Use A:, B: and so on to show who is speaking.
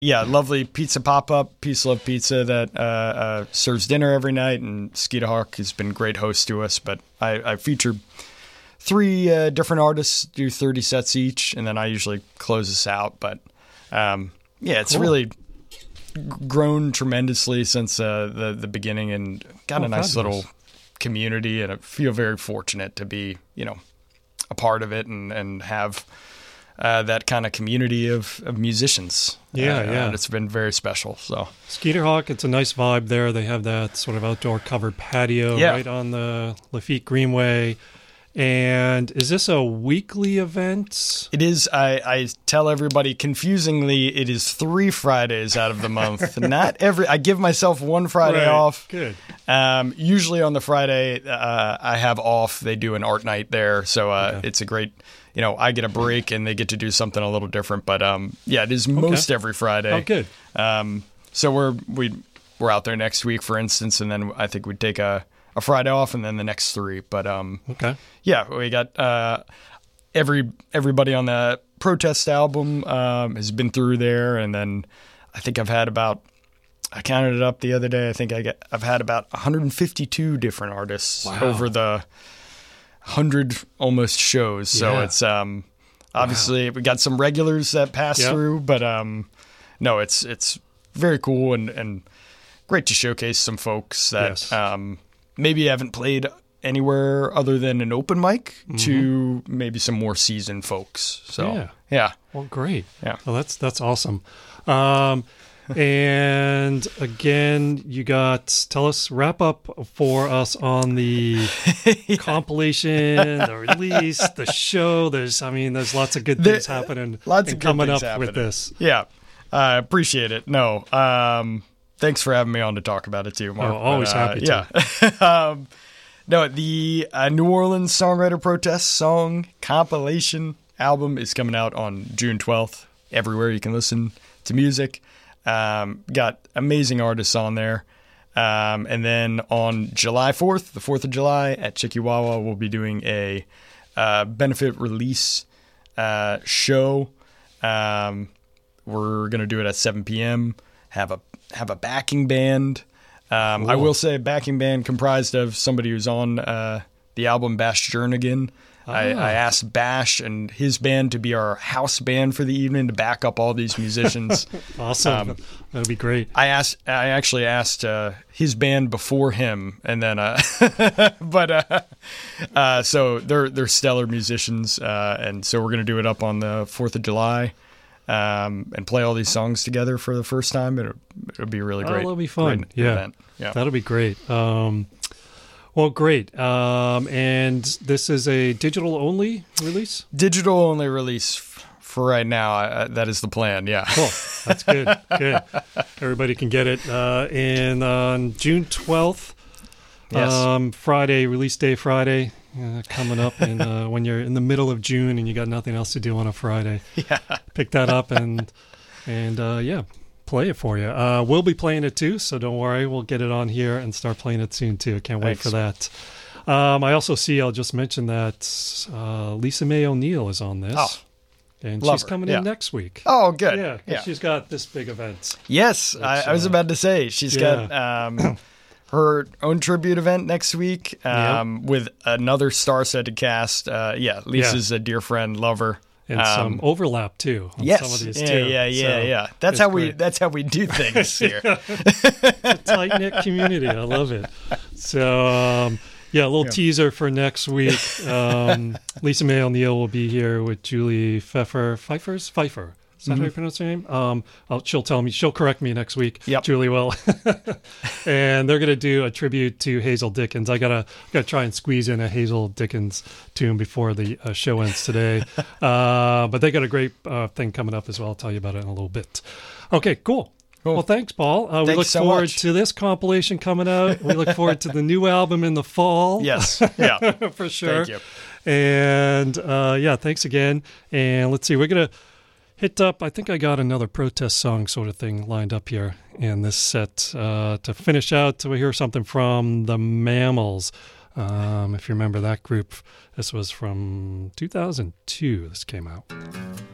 A: Yeah, lovely pizza pop-up, Peace Love Pizza that serves dinner every night, and Skeeter Hawk has been a great host to us. But I feature 3 different artists, do 30 sets each, and then I usually close us out. But it's really grown tremendously since the beginning, and got a nice little community, and I feel very fortunate to be, a part of it and have that kind of community of musicians. And it's been very special. So
B: Skeeter Hawk, it's a nice vibe there. They have that sort of outdoor covered patio right on the Lafitte Greenway. And is this a weekly event?
A: It is. I tell everybody confusingly, it is 3 Fridays out of the month. I give myself 1 Friday off.
B: Good.
A: Usually on the Friday I have off. They do an art night there, so it's a great. I get a break and they get to do something a little different. But it is most every Friday.
B: Oh, good.
A: So we're out there next week, for instance, and then I think we'd take a Friday off and then the next 3. But we got everybody on the Protest album has been through there, and then I think I've had I counted it up the other day. I think I've had about 152 different artists over the 100 almost shows. So it's obviously we got some regulars that pass through, but no, it's very cool and great to showcase some folks that maybe haven't played anywhere other than an open mic to maybe some more seasoned folks. So
B: well, great.
A: Yeah,
B: well, that's awesome. And again, wrap up for us on the compilation, the release, the show. There's lots of good things happening.
A: Lots of good
B: coming
A: things
B: up
A: happening
B: with this.
A: Yeah, I appreciate it. No, thanks for having me on to talk about it too, Mark.
B: Always happy to.
A: Yeah. No, the New Orleans Songwriter Protest song compilation album is coming out on June 12th. Everywhere you can listen to music. Got amazing artists on there. And then on July 4th, the 4th of July, at Chikiwawa, we'll be doing a benefit release show. We're going to do it at 7 p.m., have a backing band. Cool. I will say a backing band comprised of somebody who's on the album Bash Jernigan. I asked Bash and his band to be our house band for the evening to back up all these musicians.
B: Awesome. That'd be great.
A: I actually asked his band before him, and then so they're stellar musicians, and so we're gonna do it up on the 4th of July. And play all these songs together for the first time. It'll be really great.
B: That'll be fun.
A: Event.
B: That'll be great. Well, great. And this is a digital-only release?
A: Digital-only release for right now. That is the plan, yeah.
B: Cool. That's good. Good. Everybody can get it on June 12th.
A: Yes.
B: Friday, release day Friday. Coming up, and when you're in the middle of June and you got nothing else to do on a Friday, pick that up and play it for you. We'll be playing it too, so don't worry. We'll get it on here and start playing it soon too. Can't wait for that. I also see, I'll just mention that Lisa Mae O'Neill is on this.
A: Oh,
B: and she's coming in next week.
A: Oh, good.
B: Yeah, she's got this big event.
A: Yes, I was about to say, she's got her own tribute event next week with another star-studded cast. Lisa's a dear friend, lover.
B: And some overlap too. On some of these too.
A: Yeah. That's how we do things here.
B: It's a tight-knit community. I love it. So a little teaser for next week. Lisa Mae O'Neill will be here with Julie Pfeiffer. Is that how you pronounce her name? She'll tell me. She'll correct me next week.
A: Yep.
B: Julie will. And they're going to do a tribute to Hazel Dickens. I gotta try and squeeze in a Hazel Dickens tune before the show ends today. But they got a great thing coming up as well. I'll tell you about it in a little bit. Okay, cool. Well, thanks, Paul. We look forward to this compilation coming out. We look forward to the new album in the fall.
A: Yes. Yeah.
B: For sure.
A: Thank you.
B: And thanks again. And let's see, we're going to hit up, I think I got another protest song sort of thing lined up here in this set to finish out. So we hear something from the Mammals. If you remember that group, this was from 2002. This came out.